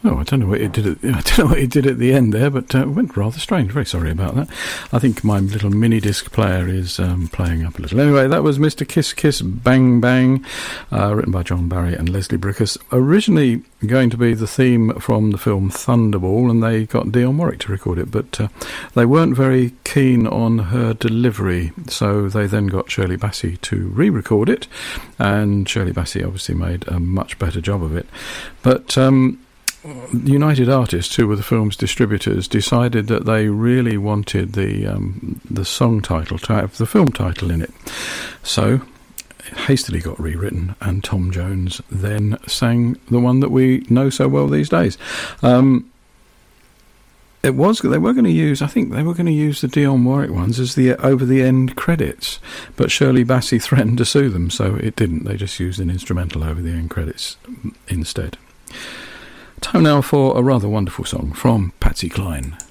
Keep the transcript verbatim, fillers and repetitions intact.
Oh, I don't know what it did. At, I don't know what it did at the end there, but uh, it went rather strange. Very sorry about that. I think my little mini disc player is um, playing up a little. Anyway, that was Mister Kiss Kiss Bang Bang, uh, written by John Barry and Leslie Bricusse. Originally going to be the theme from the film Thunderball, and they got Dionne Warwick to record it, but uh, they weren't very keen on her delivery, so they then got Shirley Bassey to re-record it, and Shirley Bassey obviously made a much better job of it. But um, United Artists, who were the film's distributors, decided that they really wanted the um, the song title to have the film title in it. So it hastily got rewritten, and Tom Jones then sang the one that we know so well these days. Um, it was they were going to use, I think they were going to use the Dionne Warwick ones as the over the end credits, but Shirley Bassey threatened to sue them, so it didn't. They just used an instrumental over the end credits instead. Time now for a rather wonderful song from Patsy Cline.